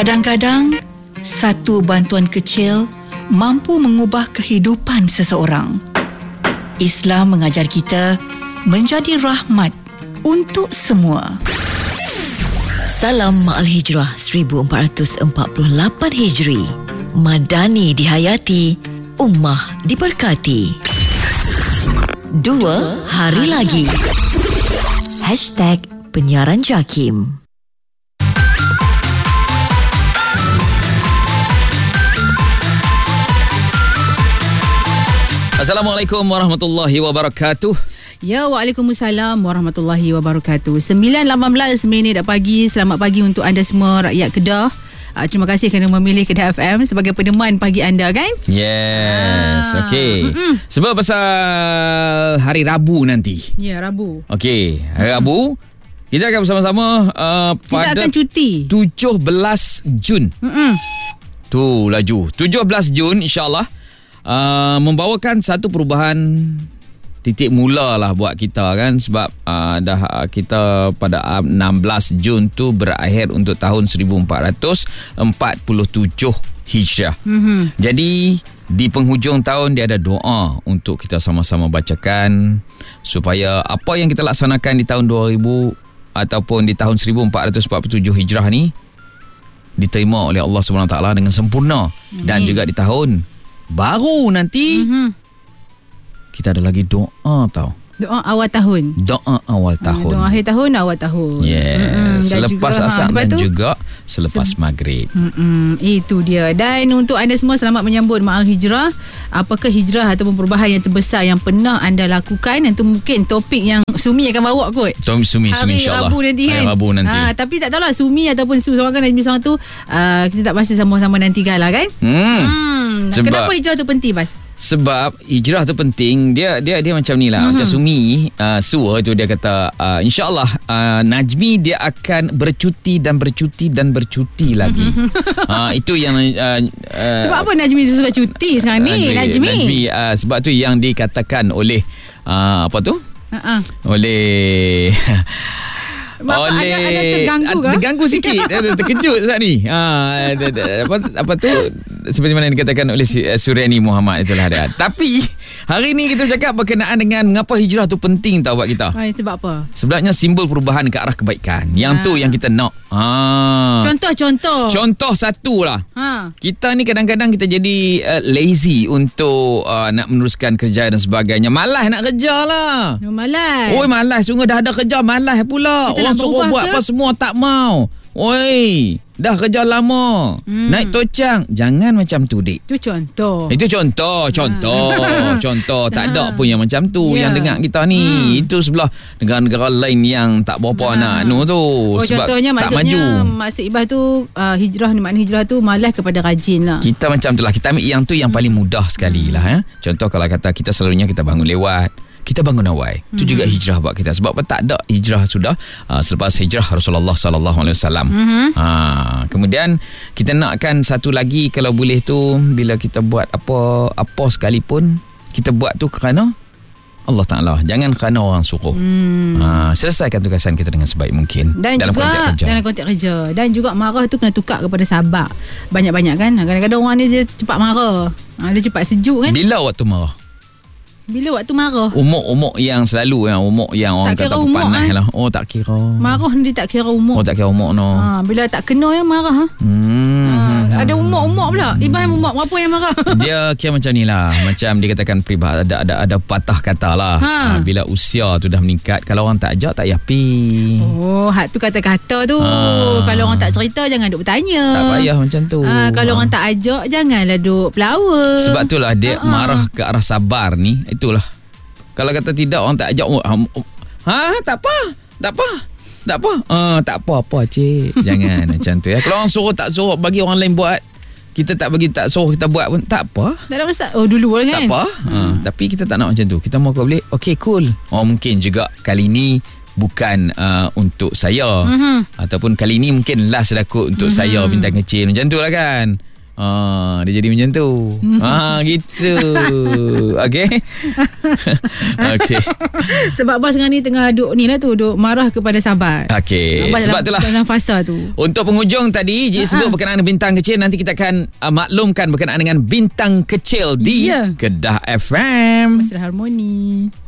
Kadang-kadang, satu bantuan kecil mampu mengubah kehidupan seseorang. Islam mengajar kita menjadi rahmat untuk semua. Salam Ma'al Hijrah 1448 Hijri. Madani dihayati, ummah diberkati. 2 hari lagi. #penyiaran JAKIM. Assalamualaikum warahmatullahi wabarakatuh. Ya, Waalaikumsalam warahmatullahi wabarakatuh. 9.18 minit pagi. Selamat pagi untuk anda semua rakyat Kedah. Terima kasih kerana memilih Kedah FM sebagai peneman pagi anda, kan? Yes, okey. Sebab pasal hari Rabu nanti. Ya, Rabu. Okey, hari Rabu kita akan bersama-sama pada kita akan cuti 17 Jun. Tu laju 17 Jun insya-Allah. Membawakan satu perubahan titik mula lah buat kita, kan, sebab dah kita pada 16 Jun tu berakhir untuk tahun 1447 Hijrah. Jadi di penghujung tahun dia ada doa untuk kita sama-sama bacakan supaya apa yang kita laksanakan di tahun 2000 ataupun di tahun 1447 Hijrah ni diterima oleh Allah SWT dengan sempurna. Dan juga di tahun baru nanti kita ada lagi doa tau. Doa awal tahun. Doa awal tahun. Doa akhir tahun, awal tahun. Selepas juga, asar dan juga selepas maghrib. Itu dia. Dan untuk anda semua, selamat menyambut Ma'al Hijrah. Apakah hijrah ataupun perubahan yang terbesar yang pernah anda lakukan? Itu mungkin topik yang Sumi akan bawa kot. Sumi insyaAllah. Hari Rabu nanti, kan? Hari Rabu nanti. Tapi tak tahulah Sumi ataupun Su sama kan Najmi sama tu, kita tak pasti sama-sama nantikan lah, kan? Kenapa hijrah tu penting, Bas? Sebab hijrah tu penting. Dia macam ni lah. Macam Sumi, Su tu dia kata insyaAllah Najmi dia akan bercuti lagi. Itu yang sebab apa Najmi tu suka cuti sekarang ni? Najmi sebab tu yang dikatakan oleh apa tu? Oleh ada terganggu ke? Terganggu sikit. Terkejut saat ni. Apa tu, seperti mana dikatakan oleh Suryani Muhammad, itulah dia. Tapi hari ni kita bercakap berkenaan dengan mengapa hijrah tu penting tau buat kita. Sebab apa? Sebenarnya simbol perubahan ke arah kebaikan. Yang tu yang kita nak. Contoh satu lah. Kita ni kadang-kadang kita jadi lazy untuk nak meneruskan kerja dan sebagainya. Malas nak kerja lah. Malas. Sungguh dah ada kerja, malas pula. Orang suruh buat apa semua tak mau. Dah kerja lama. Naik tocang. Jangan macam tu, dik. Itu contoh. Tak ada pun yang macam tu. Yang dengar kita ni. Itu sebelah negara-negara lain yang tak berapa nak tu. Sebab contohnya tak maju. Maksud Ibah tu hijrah ni, makna hijrah tu malas kepada rajin lah. Kita macam tu lah. Kita ambil yang tu yang paling mudah sekali lah. Contoh kalau kata kita selalunya kita bangun lewat, kita bangun awal. Itu juga hijrah buat kita. Sebab tak ada hijrah sudah selepas hijrah Rasulullah SAW. Kemudian kita nakkan satu lagi, kalau boleh tu, bila kita buat apa sekalipun, kita buat tu kerana Allah Ta'ala. Jangan kerana orang suruh. Selesaikan tugasan kita dengan sebaik mungkin. Dan dalam juga dalam konteks kerja. Dan juga marah tu kena tukar kepada sabar. Banyak-banyak, kan. Kadang-kadang orang ni dia cepat marah. Dia cepat sejuk, kan. Bila waktu marah? Bila waktu marah? Umur yang selalu, umur yang orang kata berpanah lah. Tak kira. Marah ni tak kira umur. Tak kira umur no. Bila tak kena yang marah. Ada umur pula. Ibarat umur berapa yang marah? Dia kira macam ni lah. Macam dikatakan peribahasa, ada patah kata lah. Bila usia tu dah meningkat, kalau orang tak ajak, tak payah pi. Hak tu kata-kata tu. Kalau orang tak cerita, jangan duk bertanya. Tak payah macam tu. Kalau orang tak ajak, janganlah duk pelawa. Sebab itulah dia marah ke arah sabar ni. Itulah. Kalau kata tidak, orang tak ajak, tak apa cik. Jangan macam tu ya. Kalau orang suruh tak suruh, bagi orang lain buat, kita tak suruh kita buat pun tak apa. Tak ada masalah. Dulu lah, kan. Tak apa. Tapi kita tak nak macam tu. Kita mau kau boleh, okey cool. Mungkin juga kali ni bukan untuk saya, ataupun kali ni mungkin last lah kot untuk saya bintang kecil, macam tu lah, kan. Dia jadi macam tu. Gitu. Okey. Okey. Sebab bos dengan ni tengah duk marah kepada sahabat. Okey. Sebab itulah dalam fasa tu. Untuk penghujung tadi sebut berkenaan dengan bintang kecil, nanti kita akan maklumkan berkenaan dengan bintang kecil di Kedah FM. Mesra Harmoni.